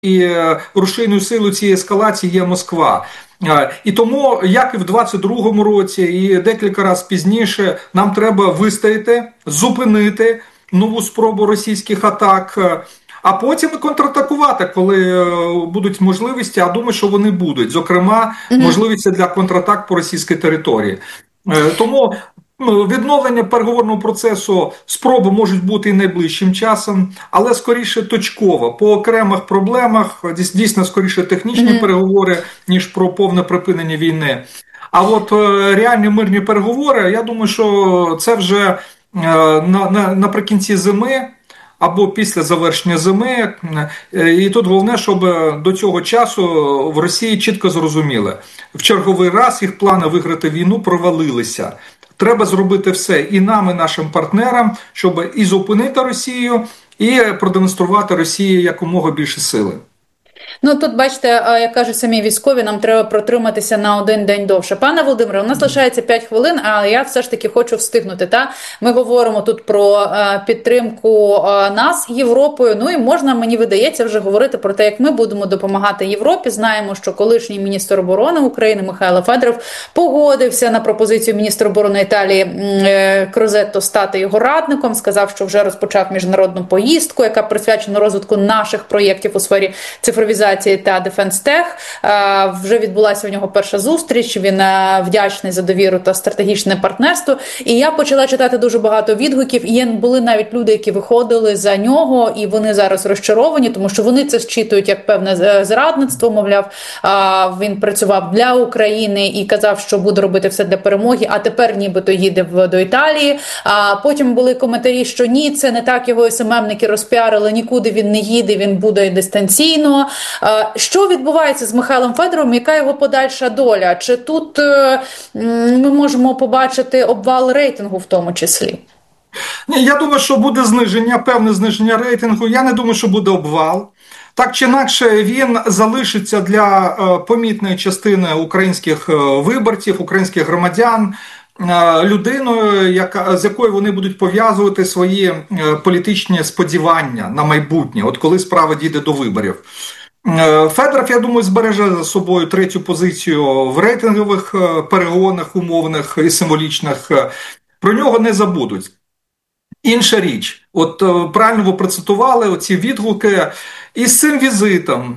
і рушійною силою цієї ескалації є Москва. І тому, як і в 22-му році, і декілька разів пізніше, нам треба вистояти, зупинити нову спробу російських атак, а потім контратакувати, коли будуть можливості, а думаю, що вони будуть. Зокрема, можливості для контратак по російській території. Тому відновлення переговорного процесу спроби можуть бути і найближчим часом, але скоріше точково. По окремих проблемах, дійсно скоріше технічні переговори, ніж про повне припинення війни. А от реальні мирні переговори, я думаю, що це вже наприкінці зими, або після завершення зими. І тут головне, щоб до цього часу в Росії чітко зрозуміли. В черговий раз їх плани виграти війну провалилися. Треба зробити все і нам, і нашим партнерам, щоб і зупинити Росію, і продемонструвати Росії якомога більше сили. Ну, тут, бачите, як кажуть самі військові, нам треба протриматися на один день довше. Пане Володимире, у нас лишається 5 хвилин, але я все ж таки хочу встигнути. Ми говоримо тут про підтримку нас Європою, ну і можна, мені видається, вже говорити про те, як ми будемо допомагати Європі. Знаємо, що колишній міністр оборони України Михайло Федоров погодився на пропозицію міністра оборони Італії Крозетто стати його радником, сказав, що вже розпочав міжнародну поїздку, яка присвячена розвитку наших проєктів у сфері цифровізації та Дефенстех. Вже відбулася у нього перша зустріч, він вдячний за довіру та стратегічне партнерство. І я почала читати дуже багато відгуків, і були навіть люди, які виходили за нього, і вони зараз розчаровані, тому що вони це зчитують як певне зрадництво, мовляв, він працював для України і казав, що буде робити все для перемоги, а тепер нібито їде до Італії. Потім були коментарі, що ні, це не так, його СММники розпіарили, нікуди він не їде, він буде дистанційно. Що відбувається з Михайлом Федоровим, яка його подальша доля? Чи тут ми можемо побачити обвал рейтингу в тому числі? Ні, я думаю, що буде зниження, певне зниження рейтингу. Я не думаю, що буде обвал. Так чи інакше, він залишиться для помітної частини українських виборців, українських громадян, людиною, з якою вони будуть пов'язувати свої політичні сподівання на майбутнє, от коли справа дійде до виборів. Федоров, я думаю, збереже за собою третю позицію в рейтингових перегонах умовних і символічних. Про нього не забудуть. Інша річ, от правильно ви процитували оці відгуки, і з цим візитом,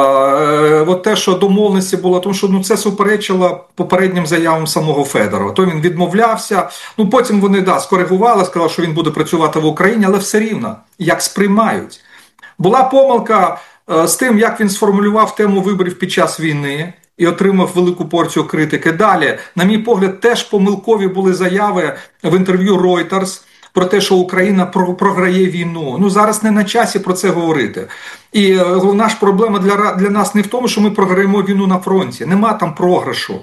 от те, що домовленості було, тому що це суперечило попереднім заявам самого Федорова. То він відмовлявся, потім вони, скоригували, сказали, що він буде працювати в Україні, але все рівно, як сприймають. Була помилка з тим, як він сформулював тему виборів під час війни і отримав велику порцію критики. Далі, на мій погляд, теж помилкові були заяви в інтерв'ю Reuters про те, що Україна програє війну. Зараз не на часі про це говорити. І головна ж проблема для нас не в тому, що ми програємо війну на фронті. Нема там програшу.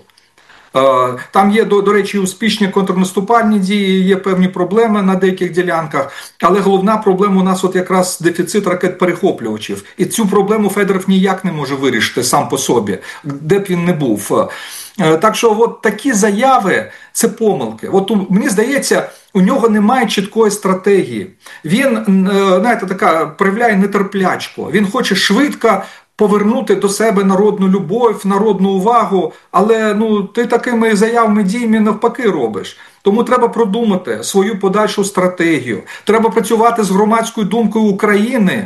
Там є, до речі, успішні контрнаступальні дії, є певні проблеми на деяких ділянках, але головна проблема у нас от якраз дефіцит ракет-перехоплювачів. І цю проблему Федоров ніяк не може вирішити сам по собі, де б він не був. Так що от такі заяви – це помилки. Мені здається, у нього немає чіткої стратегії. Він, проявляє нетерплячку. Він хоче швидко повернути до себе народну любов, народну увагу, але ти такими заявами, діями навпаки робиш. Тому треба продумати свою подальшу стратегію. Треба працювати з громадською думкою України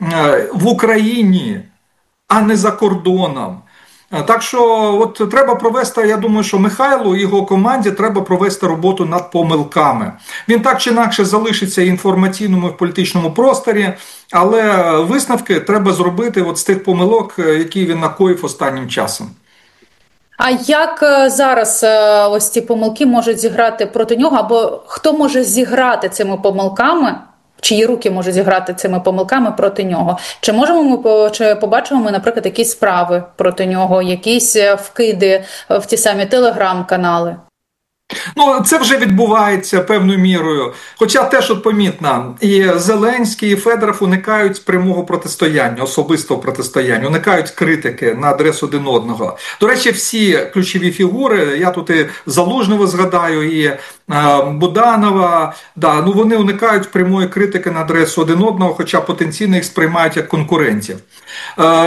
в Україні, а не за кордоном. Так що треба провести, я думаю, що Михайлу і його команді треба провести роботу над помилками. Він так чи інакше залишиться в інформаційному і в політичному просторі, але висновки треба зробити з тих помилок, які він накоїв останнім часом. А як зараз ось ці помилки можуть зіграти проти нього, або хто може зіграти цими помилками? Чиї руки можуть зіграти цими помилками проти нього? Чи побачимо ми, наприклад, якісь справи проти нього, якісь вкиди в ті самі телеграм-канали? Це вже відбувається певною мірою. Хоча теж помітно, і Зеленський, і Федоров уникають прямого протистояння, особистого протистояння, уникають критики на адресу один одного. До речі, всі ключові фігури, я тут і Залужного згадаю, і Буданова, вони уникають прямої критики на адресу один одного, хоча потенційно їх сприймають як конкурентів.